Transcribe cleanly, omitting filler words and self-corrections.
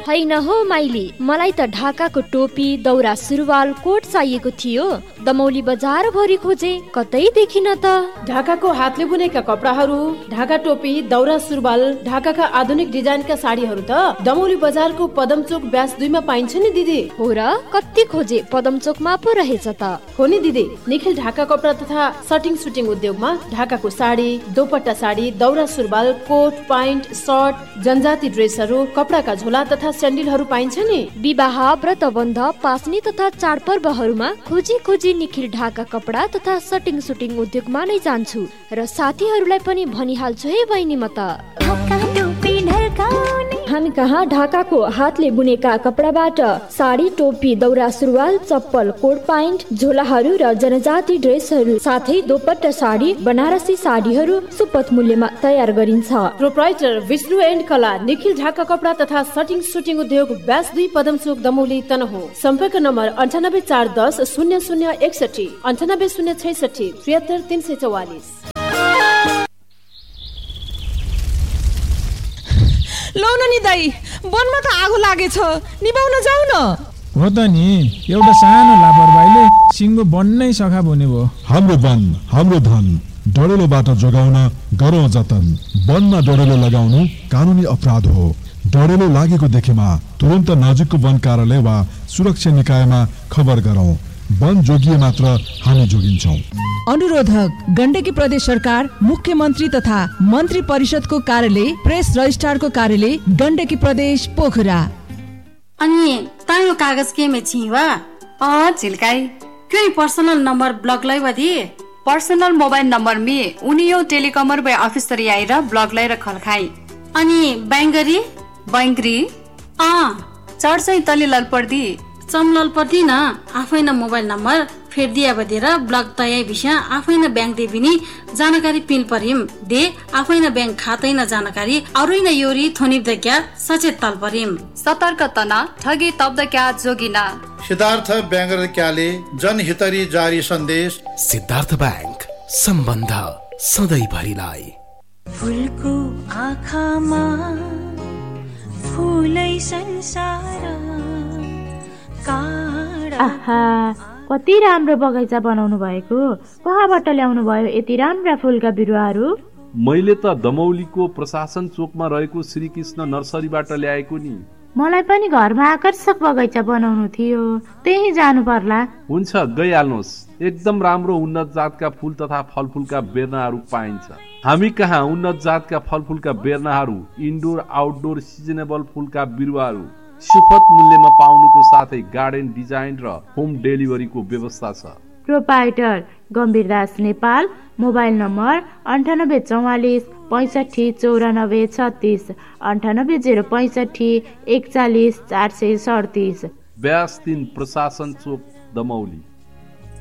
हैन हो माइली, मलाई त ढाकाको टोपी, दौरा सुरुवाल, कोट चाहिएको थियो। दमौली बजार भरि खोजे, कतै देखिन त। ढाकाको हातले बुनेका कपडाहरू, ढाका टोपी, दौरा सुरुवाल, ढाकाका आधुनिक डिजाइनका साडीहरू त दमौली बजारको पदमचोक ब्यास 2 मा पाइन्छ नि दिदी। हो र, कति खोजे, पदमचोकमा पो रहेछ त। हो नि दिदी, निखिल ढाका कपडा तथा सटिङ सुटिङ उद्योगमा ढाकाको साडी, दोपट्टा साडी, दौरा सुरुवाल, कोट, प्यान्ट, सर्ट, जनजाति ड्रेसहरू, कपडाका झोला तथा स्यान्डलहरू पाइन्छ नि। विवाह, व्रतबन्ध, पासनी तथा चाडपर्वहरूमा खोजी खोजी निखिल ढाका कपडा तथा सटिङ सुटिङ उद्योगमा नै जान्छु र साथीहरूलाई पनि भनिहाल्छु है बहिनी म त। हामी कहाँ ढाकाको हातले बुनेका कपडाबाट साडी, टोपी, दौरा सुरुवाल, चप्पल, कोट प्यान्ट, झोलाहरू र जनजाति ड्रेसहरू साथै दोपट्टा साडी, बनारसी साडीहरू सुपथ मूल्यमा तयार गरिन्छ। प्रोप्राइटर विष्णु एन्ड कला, निखिल ढाका कपडा तथा सटिङ सुटिङ उद्योग, ब्यास 2, पदमचोक, दमौली, तनहुँ। सम्पर्क नम्बर 9841 0061, 98066 73344। लौ न नि दाइ, वनमा त आगो लागेछ, निभाउन जाऊ न। हो त नि, एउटा सानो लापरवाहीले सिङ्गो बन्नै सखा हुने भयो। हाम्रो वन हाम्रो धन, डढेलोबाट जोगाउन गरौँ जतन। वनमा डढेलो लगाउनु कानुनी अपराध हो। डढेलो लागेको देखेमा तुरन्त नजिकको वन कार्यालय वा सुरक्षा निकायमा खबर गरौँ। वन जोगिए मात्र हामी जोगिन्छौँ। अनुरोधक गण्डकी प्रदेश सरकार, मुख्यमन्त्री तथा मन्त्री परिषदको कार्यालय, प्रेस रजिस्ट्रारको कार्यालय, गण्डकी प्रदेश, पोखरा। अनि तायो कागज के में छिवा झिल्काई क्यों पर्सनल नंबर ब्लॉक लाई वधी पर्सनल मोबाइल नंबर में उनियो टेलिकॉमर बे ऑफिसर आएर ब्लॉक लाई रखल खाई। अनि बैंगरी बैंगरी चढ चाहिँ तली ललपर्दी चमललपर्दी न आफै न मोबाइल नम्बर फेर दिया बदेर ब्लक तय विषय आफै न बैंक दे बिनी जानकारी पिन परिम दे आफै न बैंक खातै न जानकारी अरु न योरी थोनिब द क्या सचेत तल परिम। सतर्क तना ठगी तब द क्या जोगिना। सिद्धार्थ बैंगर क्याले जनहितरी जारी सन्देश। सिद्धार्थ बैंक, सम्बन्ध सधैँ भरिलाई। फुलको आँखामा फुलै संसार। आहा, कति राम्रो बगैँचा बनाउनु भएको। कहाँबाट ल्याउनु भयो यति राम्रा फुलका बिरुवाहरू? मैले त दमौलीको प्रशासन चोकमा रहेको श्री कृष्ण नर्सरीबाट ल्याएको नि। मलाई पनि घरमा आकर्षक बगैँचा बनाउनु थियो, त्यही जानु पर्ला। हुन्छ, गइहाल्नुहोस्। एकदम राम्रो उन्नत जातका फुल तथा फलफुलका बेर्नाहरू पाइन्छ। हामी कहाँ उन्नत जातका फलफुलका बेर्नाहरू, इन्डोर आउटडोर सिजनेबल फुलका बिरुवाहरू सुपथ मूल्यमा पाउनुको साथै गार्डन डिजाइन र होम डेलिभरीको व्यवस्था छ। Proprietor गम्भीरदास Nepal, mobile number 9844 65 94 36, 98 065 41 437। व्यास 3 प्रशासन चोक, दमौली।